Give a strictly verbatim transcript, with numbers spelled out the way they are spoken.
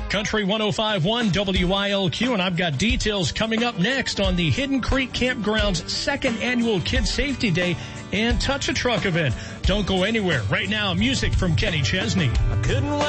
Country one oh five point one W I L Q, and I've got details coming up next on the Hidden Creek Campground's second annual Kid Safety Day and Touch a Truck event. Don't go anywhere. Right now, music from Kenny Chesney. I couldn't wait.